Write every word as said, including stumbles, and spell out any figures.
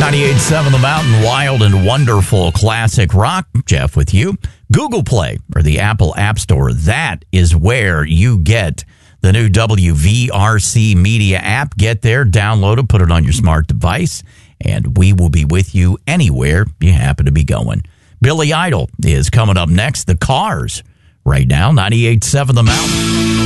ninety-eight point seven The Mountain, wild and wonderful classic rock. Jeff with you. Google Play or the Apple App Store. That is where you get the new W V R C Media app. Get there, download it, put it on your smart device, and we will be with you anywhere you happen to be going. Billy Idol is coming up next. The Cars right now, ninety-eight point seven The Mountain.